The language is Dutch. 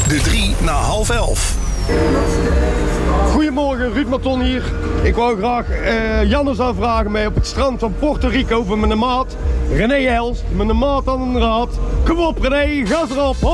De 3 na half 11. Goedemorgen, Ruud Marton hier. Ik wou graag Jannes aanvragen mij op het strand van Puerto Rico voor mijn maat René Els. Mijn maat aan een raad. Kom op René, gas erop.